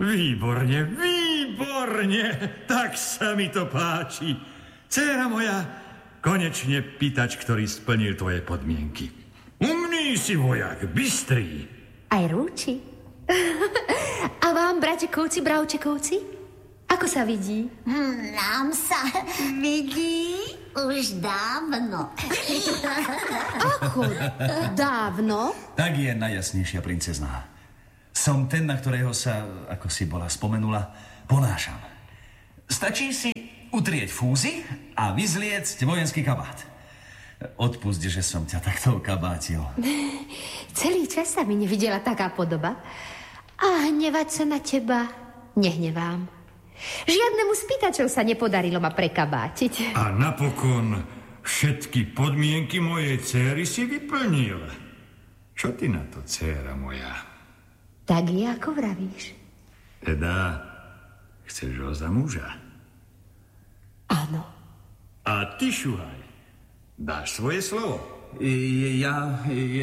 Výborne, výborne, tak sa mi to páči. Dcéra moja, konečne pýtač, ktorý splnil tvoje podmienky. Umný si vojak, bystrý. Aj rúči. A vám, bračekovci, bravčekovci? Ako sa vidí? Nám sa vidí už dávno. Ako dávno? Tak je najjasnejšia princezná. Som ten, na ktorého sa, ako si bola spomenula, ponášam. Stačí si utrieť fúzy a vyzliecť vojenský kabát. Odpusť, že som ťa takto kabátil. Celý čas sa mi nevidela taká podoba. A hnevať sa na teba nehnevám. Žiadnemu z pýtačov sa nepodarilo ma prekabátiť. A napokon všetky podmienky mojej céry si vyplnil. Čo ty na to, dcéra moja? Tak je, ako vravíš. Teda, chceš ho za muža? Áno. A ty, Šuhaj, dáš svoje slovo? Ja...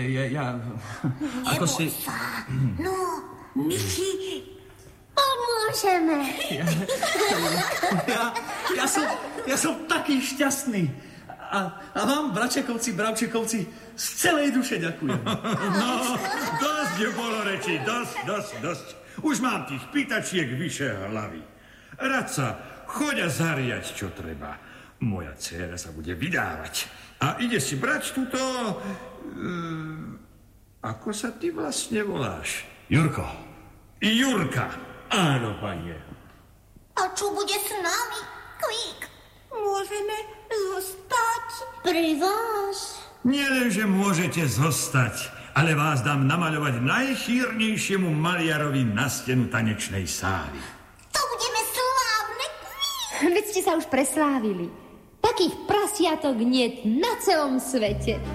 Ako si... No, my ti pomôžeme. Ja som taký šťastný. A vám, bračekovci, bravčekovci, z celej duše ďakujem. No, dosť bolo reči, dosť. Už mám tých pýtačiek vyše hlavy. Radca, choď a zariať, čo treba. Moja dcéra sa bude vydávať. A ide si brať túto... ako sa ty vlastne voláš? Jurko. Jurka. Áno, panie. A čo bude s nami, Kvík? Môžeme zostať pri vás? Nielen, že môžete zostať, ale vás dám namaľovať najchýrnejšiemu maliarovi na stenu tanečnej sály. To budeme slávne, Kvík. Veď ste sa už preslávili. Takých prasiatok niet na celom svete.